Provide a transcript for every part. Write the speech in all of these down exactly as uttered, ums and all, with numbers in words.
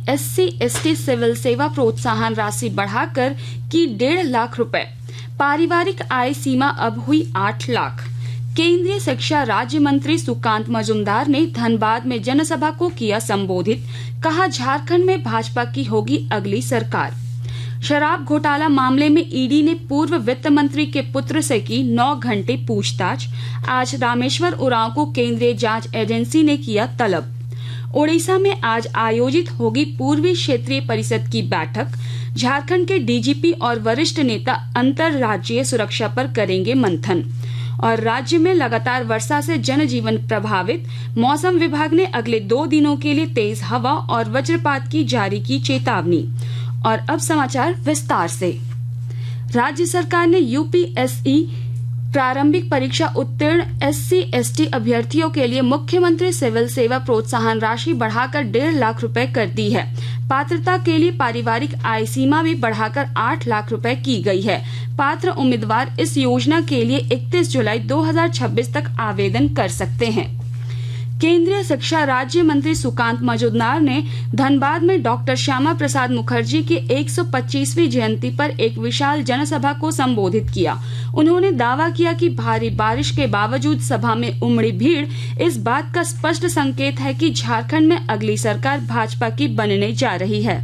SC ST civil सेवा प्रोत्साहन राशि बढ़ाकर की डेढ़ लाख रुपए। पारिवारिक आय सीमा अब हुई आठ लाख। केंद्रीय शिक्षा राज्य मंत्री सुकांत मजूमदार ने धनबाद में जनसभा को किया संबोधित। कहा, झारखंड में भाजपा की होगी अगली सरकार। शराब घोटाला मामले में ईडी ने पूर्व वित्त मंत्री के पुत्र से की नौ घंटे पूछताछ। आज रामेश्वर उरांव को केंद्रीय जांच एजेंसी ने किया तलब। ओडिशा में आज आयोजित होगी पूर्वी क्षेत्रीय परिषद की बैठक। झारखंड के डीजीपी और वरिष्ठ नेता अंतर्राज्यीय सुरक्षा पर करेंगे मंथन। और राज्य में लगातार वर्षा से जनजीवन प्रभावित। मौसम विभाग ने अगले दो दिनों के लिए तेज हवा और वज्रपात की जारी की चेतावनी। और अब समाचार विस्तार से। राज्य सरकार ने यूपीएससी प्रारंभिक परीक्षा उत्तीर्ण एससी एसटी अभ्यर्थियों के लिए मुख्यमंत्री सिविल सेवा प्रोत्साहन राशि बढ़ाकर डेढ़ लाख रुपए कर दी है। पात्रता के लिए पारिवारिक आय सीमा भी बढ़ाकर आठ लाख रुपए की गई है। पात्र उम्मीदवार इस योजना के लिए इकतीस जुलाई दो हज़ार छब्बीस तक आवेदन कर सकते हैं। केंद्रीय शिक्षा राज्य मंत्री सुकांत मजूमदार ने धनबाद में डॉक्टर श्यामा प्रसाद मुखर्जी की एक सौ पच्चीसवीं जयंती पर एक विशाल जनसभा को संबोधित किया। उन्होंने दावा किया कि भारी बारिश के बावजूद सभा में उमड़ी भीड़ इस बात का स्पष्ट संकेत है कि झारखंड में अगली सरकार भाजपा की बनने जा रही है।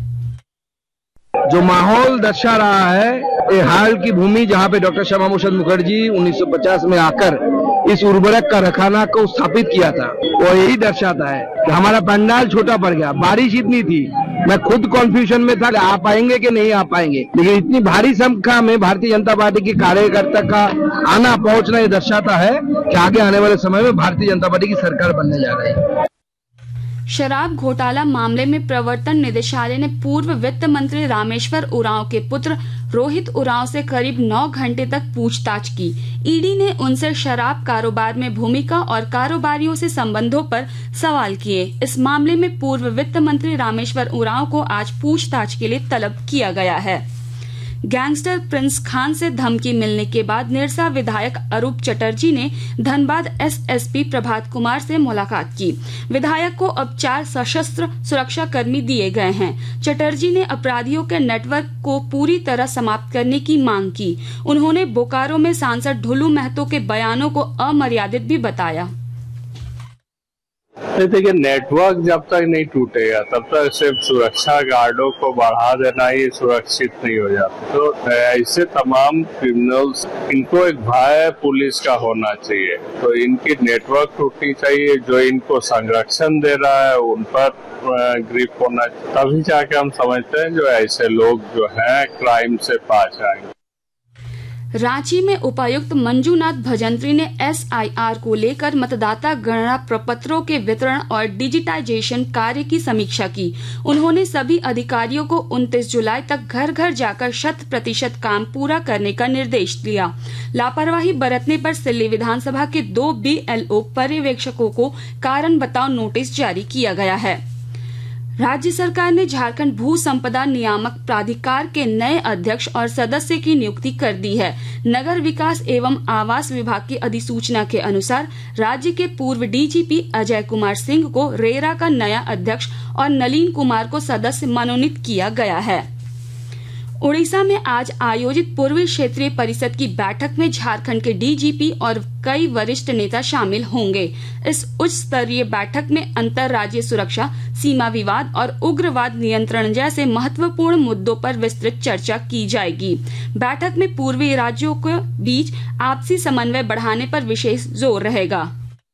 जो माहौल दर्शा रहा है, ये हाल की भूमि जहाँ पे डॉक्टर श्यामा प्रसाद मुखर्जी उन्नीस सौ पचास में आकर इस उर्वरक कारखाना को स्थापित किया था, वो यही दर्शाता है कि हमारा पंडाल छोटा पड़ गया। बारिश इतनी थी, मैं खुद कॉन्फ्यूजन में था, आ पाएंगे कि नहीं आ पाएंगे, लेकिन इतनी भारी संख्या में भारतीय जनता पार्टी के कार्यकर्ता का आना पहुंचना ये दर्शाता है कि आगे आने वाले समय में भारतीय जनता पार्टी की सरकार बनने जा रही है। शराब घोटाला मामले में प्रवर्तन निदेशालय ने पूर्व वित्त मंत्री रामेश्वर उरांव के पुत्र रोहित उरांव से करीब नौ घंटे तक पूछताछ की। ईडी ने उनसे शराब कारोबार में भूमिका और कारोबारियों से संबंधों पर सवाल किए। इस मामले में पूर्व वित्त मंत्री रामेश्वर उरांव को आज पूछताछ के लिए तलब किया गया है। गैंगस्टर प्रिंस खान से धमकी मिलने के बाद निरसा विधायक अरूप चटर्जी ने धनबाद एसएसपी प्रभात कुमार से मुलाकात की। विधायक को अब चार सशस्त्र सुरक्षा कर्मी दिए गए हैं। चटर्जी ने अपराधियों के नेटवर्क को पूरी तरह समाप्त करने की मांग की। उन्होंने बोकारो में सांसद ढुलू महतो के बयानों को अमर्यादित भी बताया। देखिए, नेटवर्क जब तक नहीं टूटेगा तब तक सिर्फ सुरक्षा गार्डों को बढ़ा देना ही सुरक्षित नहीं हो जाता। तो ऐसे तमाम क्रिमिनल्स, इनको एक भय पुलिस का होना चाहिए। तो इनकी नेटवर्क टूटनी चाहिए, जो इनको संरक्षण दे रहा है उन पर ग्रिप होना चाहिए। तभी जाके हम समझते हैं जो ऐसे लोग जो हैं क्राइम से पास आएंगे। रांची में उपायुक्त मंजूनाथ भजंत्री ने एसआईआर को लेकर मतदाता गणना प्रपत्रों के वितरण और डिजिटाइजेशन कार्य की समीक्षा की। उन्होंने सभी अधिकारियों को उनतीस जुलाई तक घर घर जाकर शत प्रतिशत काम पूरा करने का निर्देश दिया। लापरवाही बरतने पर सिल्ली विधानसभा के दो बीएलओ पर्यवेक्षकों को कारण बताओ नोटिस जारी किया गया है। राज्य सरकार ने झारखंड भू संपदा नियामक प्राधिकार के नए अध्यक्ष और सदस्य की नियुक्ति कर दी है। नगर विकास एवं आवास विभाग की अधिसूचना के अनुसार राज्य के पूर्व डीजीपी अजय कुमार सिंह को रेरा का नया अध्यक्ष और नलीन कुमार को सदस्य मनोनीत किया गया है। ओडिशा में आज आयोजित पूर्वी क्षेत्रीय परिषद की बैठक में झारखंड के डीजीपी और कई वरिष्ठ नेता शामिल होंगे। इस उच्च स्तरीय बैठक में अंतर्राज्यीय सुरक्षा, सीमा विवाद और उग्रवाद नियंत्रण जैसे महत्वपूर्ण मुद्दों पर विस्तृत चर्चा की जाएगी। बैठक में पूर्वी राज्यों के बीच आपसी समन्वय बढ़ाने पर विशेष जोर रहेगा।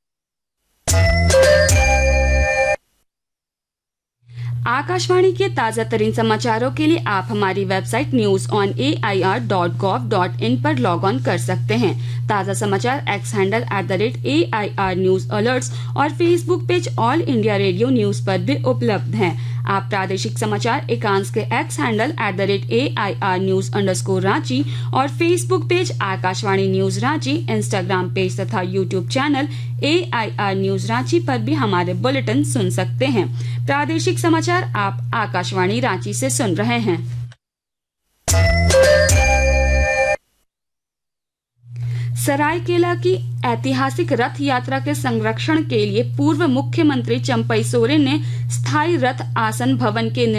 आकाशवाणी के ताजा तरीन समाचारों के लिए आप हमारी website news on A I R dot gov dot in पर लॉग ऑन कर सकते हैं। ताजा समाचार x handle at the rate A I R news alerts और Facebook page all India radio news पर भी उपलब्ध हैं। आप प्रादेशिक समाचार एकांश के x handle at the rate A I R news underscore Ranchi और Facebook page Akashvani news Ranchi, Instagram page तथा YouTube channel A I R news Ranchi पर भी हमारे बुलेटिन सुन सकते हैं। प्रादेशिक समाचार आप आकाशवाणी रांची से सुन रहे हैं। सरायकेला की ऐतिहासिक रथ यात्रा के संरक्षण के लिए पूर्व मुख्यमंत्री चंपई सोरेन ने स्थायी रथ आसन भवन के